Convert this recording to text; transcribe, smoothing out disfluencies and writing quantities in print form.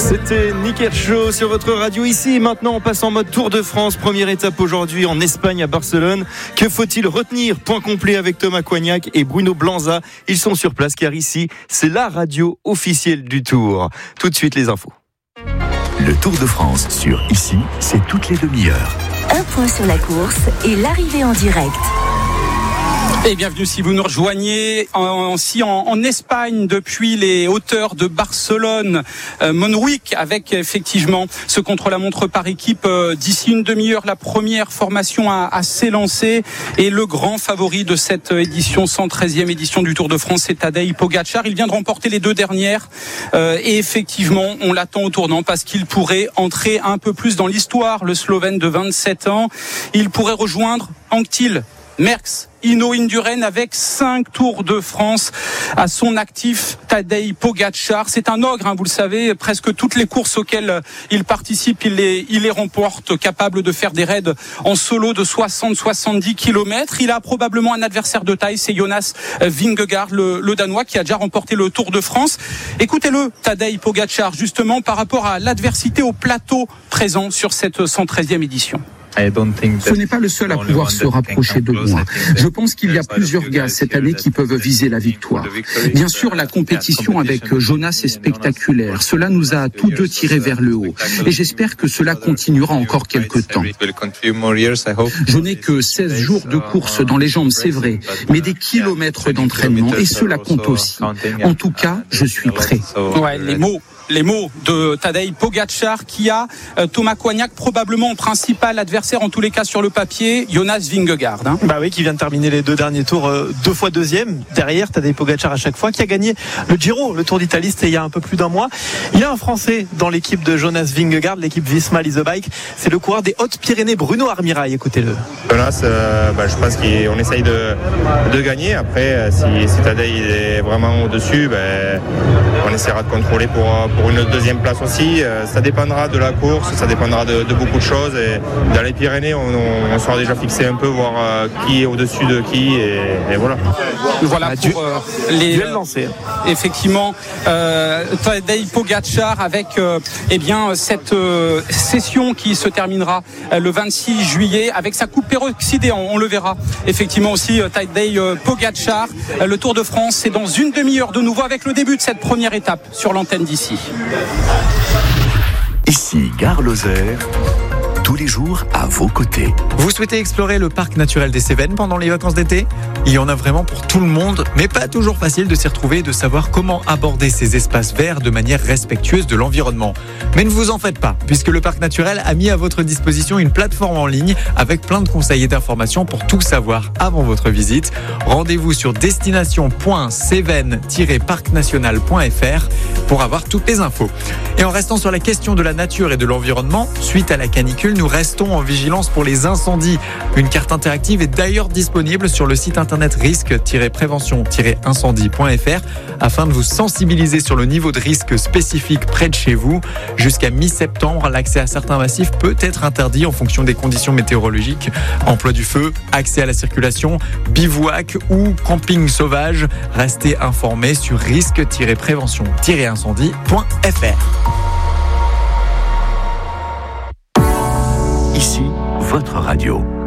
C'était Nick Kershaw sur votre radio. Ici, maintenant, on passe en mode Tour de France. Première étape aujourd'hui en Espagne, à Barcelone. Que faut-il retenir? Point complet avec Thomas Coignac et Bruno Blanza. Ils sont sur place car ici, c'est la radio officielle du Tour. Tout de suite, les infos. Le Tour de France sur Ici, c'est toutes les demi-heures. Un point sur la course et l'arrivée en direct. Et bienvenue si vous nous rejoignez en Espagne depuis les hauteurs de Barcelone, Montjuïc, avec effectivement ce contre-la-montre par équipe d'ici une demi-heure. La première formation à s'élancer et le grand favori de cette édition, 113e édition du Tour de France, c'est Tadej Pogačar. Il vient de remporter les deux dernières et effectivement on l'attend au tournant parce qu'il pourrait entrer un peu plus dans l'histoire. Le Slovène de 27 ans, il pourrait rejoindre Anquetil, Merckx, Hinault, Indurain avec 5 Tours de France à son actif. Tadej Pogačar, c'est un ogre, vous le savez, presque toutes les courses auxquelles il participe, il les remporte, capable de faire des raids en solo de 60-70 km. Il a probablement un adversaire de taille, c'est Jonas Vingegaard, le Danois, qui a déjà remporté le Tour de France. Écoutez-le, Tadej Pogačar, justement par rapport à l'adversité au plateau présent sur cette 113e édition. Ce n'est pas le seul à pouvoir se rapprocher de moi. Je pense qu'il y a plusieurs gars cette année qui peuvent viser la victoire. Bien sûr, la compétition avec Jonas est spectaculaire. Cela nous a tous deux tirés vers le haut. Et j'espère que cela continuera encore quelques temps. Je n'ai que 16 jours de course dans les jambes, c'est vrai, mais des kilomètres d'entraînement. Et cela compte aussi. En tout cas, je suis prêt. Ouais, les mots de Tadej Pogačar qui a Thomas Coignac probablement en principal adversaire en tous les cas sur le papier, Jonas Vingegaard. Bah oui, qui vient de terminer les deux derniers tours 2 fois deuxième derrière Tadej Pogačar à chaque fois, qui a gagné le Giro, le Tour d'Italie, c'était il y a un peu plus d'un mois. Il y a un Français dans l'équipe de Jonas Vingegaard, l'équipe Visma Lease Bike, c'est le coureur des Hautes-Pyrénées, Bruno Armirail. Écoutez-le. Jonas, je pense qu'on essaye de gagner. Après, si Tadej est vraiment au-dessus, on essaiera de contrôler pour une deuxième place aussi. Ça dépendra de la course, ça dépendra de beaucoup de choses. Et dans les Pyrénées, on sera déjà fixé un peu, voir qui est au-dessus de qui. Et voilà. Voilà pour les duel lancé. Effectivement, Tadej Pogačar avec cette session qui se terminera le 26 juillet avec sa coupe peroxydée. On le verra effectivement aussi. Tadej Pogačar, le Tour de France, c'est dans une demi-heure de nouveau avec le début de cette première étape sur l'antenne d'Ici. Ici, Gare Lozère. Tous les jours à vos côtés. Vous souhaitez explorer le parc naturel des Cévennes pendant les vacances d'été ? Il y en a vraiment pour tout le monde, mais pas toujours facile de s'y retrouver et de savoir comment aborder ces espaces verts de manière respectueuse de l'environnement. Mais ne vous en faites pas, puisque le parc naturel a mis à votre disposition une plateforme en ligne avec plein de conseils et d'informations pour tout savoir avant votre visite. Rendez-vous sur destination.cévennes-parcnational.fr pour avoir toutes les infos. Et en restant sur la question de la nature et de l'environnement, suite à la canicule, nous restons en vigilance pour les incendies. Une carte interactive est d'ailleurs disponible sur le site internet risque-prévention-incendie.fr afin de vous sensibiliser sur le niveau de risque spécifique près de chez vous. Jusqu'à mi-septembre, l'accès à certains massifs peut être interdit en fonction des conditions météorologiques. Emploi du feu, accès à la circulation, bivouac ou camping sauvage. Restez informés sur risque-prévention-incendie.fr. Ici, votre radio.